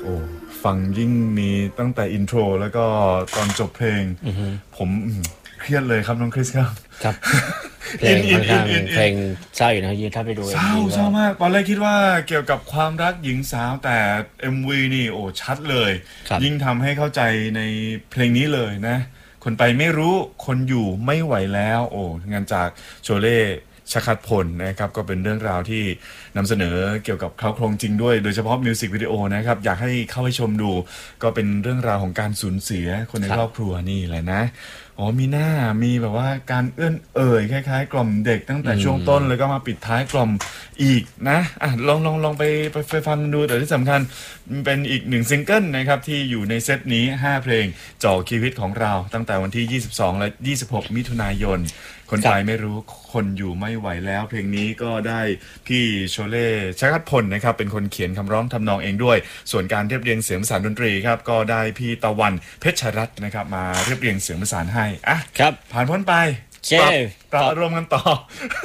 โอ้ฟังยิ่งมีตั้งแต่อินโทรแล้วก็ตอนจบเพลงผมเครียดเลยครับน้องคริสครับครับเพลงค่อนข้างเพลงเศร้าอยู่นะถ้าไปดูเศร้ามากตอนแรกคิดว่าเกี่ยวกับความรักหญิงสาวแต่ MV นี่โอ้ชัดเลยยิ่งทำให้เข้าใจในเพลงนี้เลยนะคนไปไม่รู้คนอยู่ไม่ไหวแล้วโอ้งานจากโชเล่ชคัดพลนะครับก็เป็นเรื่องราวที่นำเสนอเกี่ยวกับเขาโครงจริงด้วยโดยเฉพาะมิวสิกวิดีโอนะครับอยากให้เข้าไปชมดูก็เป็นเรื่องราวของการสูญเสียคนในครอบครัวนี่แหละนะอ๋อมีหน้ามีแบบว่าการเอื้อนเอ่ยคล้ายๆกล่อมเด็กตั้งแต่ช่วงต้นแล้วก็มาปิดท้ายกล่อมอีกนะอ่ะลองไปฟังดูแต่ที่สำคัญเป็นอีกหนึ่งซิงเกิลนะครับที่อยู่ในเซตนี้5เพลงจ่อชีวิตของเราตั้งแต่วันที่22และ26มิถุนายนคนไปไม่รู้คนอยู่ไม่ไหวแล้วเพลงนี้ก็ได้พี่โชเล่ชคัดพลนะครับเป็นคนเขียนคำร้องทำนองเองด้วยส่วนการเรียบเรียงเสียงประสานดนตรีครับก็ได้พี่ตะวันเพชรรัตน์นะครับมาเรียบเรียงเสียงประสานให้อ่ะครับผ่านพ้นไปปรับอารมณ์กันต่อ